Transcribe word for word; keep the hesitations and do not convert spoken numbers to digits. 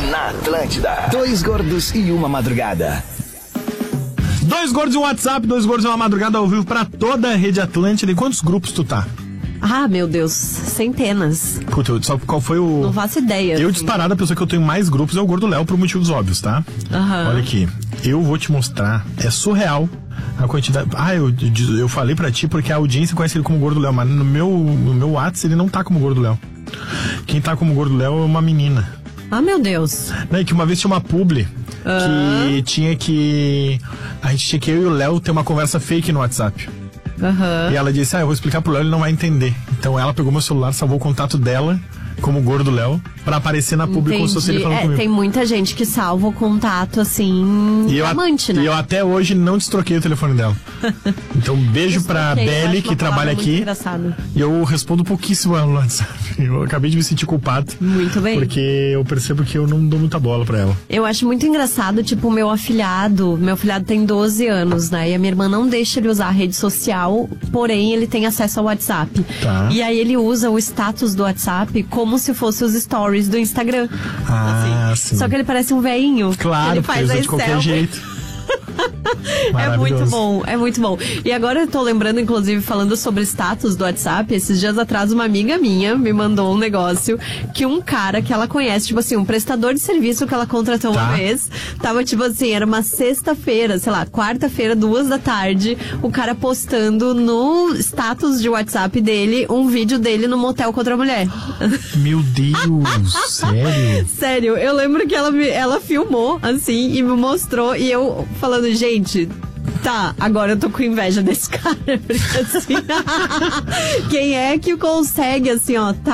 na Atlântida. Dois gordos e uma madrugada. Dois gordos e um WhatsApp, dois gordos e uma madrugada ao vivo pra toda a rede Atlântida. Em quantos grupos tu tá? Ah, meu Deus, centenas. Puta, só qual foi o... Não faço ideia. Eu assim. disparado, a pessoa que eu tenho mais grupos é o Gordo Léo, por motivos óbvios, tá? Aham. Olha aqui, eu vou te mostrar, é surreal a quantidade... Ah, eu, eu falei pra ti porque a audiência conhece ele como Gordo Léo, mas no meu, no meu WhatsApp ele não tá como Gordo Léo. Quem tá como Gordo Léo é uma menina. Ah, meu Deus. Né, que uma vez tinha uma publi que Ah. tinha que... A gente tinha que eu e o Léo ter uma conversa fake no WhatsApp. Aham. E ela disse, ah, eu vou explicar pro Léo, ele não vai entender. Então ela pegou meu celular, salvou o contato dela, como Gordo Léo, pra aparecer na publi como se fosse ele falando é, comigo. tem muita gente que salva o contato, assim, E eu, a- amante, né? e eu até hoje não destroquei o telefone dela. Então, um beijo pra Ok, eu Beli, acho que uma trabalha palavra muito aqui. engraçada. E eu respondo pouquíssimo ela no WhatsApp. Eu acabei de me sentir culpado. Muito bem. Porque eu percebo que eu não dou muita bola pra ela. Eu acho muito engraçado, tipo, o meu afilhado, meu afilhado tem doze anos, né? E a minha irmã não deixa ele usar a rede social, porém ele tem acesso ao WhatsApp. Tá. E aí ele usa o status do WhatsApp como se fosse os stories do Instagram. Ah, sim. Só que ele parece um veinho. Claro, ele porque faz usa as de qualquer selfies. jeito. É muito Maravilhoso. bom, é muito bom. E agora eu tô lembrando, inclusive, falando sobre status do WhatsApp, esses dias atrás uma amiga minha me mandou um negócio que um cara que ela conhece, tipo assim, um prestador de serviço que ela contratou Tá. uma vez, tava tipo assim, era uma sexta-feira, sei lá, quarta-feira, duas da tarde, o cara postando no status de WhatsApp dele um vídeo dele no motel com outra mulher. Meu Deus, sério? Sério, eu lembro que ela, me, ela filmou, assim, e me mostrou, e eu falando, gente, tá, agora eu tô com inveja desse cara, porque assim, quem é que consegue, assim, ó, tá